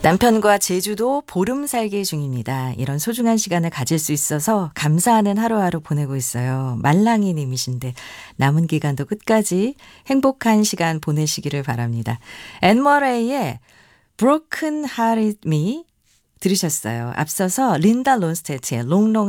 남편과 제주도 보름 살기 중입니다. 이런 소중한 시간을 가질 수 있어서 감사하는 하루하루 보내고 있어요. 말랑이 님이신데 남은 기간도 끝까지 행복한 시간 보내시기를 바랍니다. 앤 머레이의 Broken Hearted Me 들으셨어요. 앞서서 린다 론스테트의 롱롱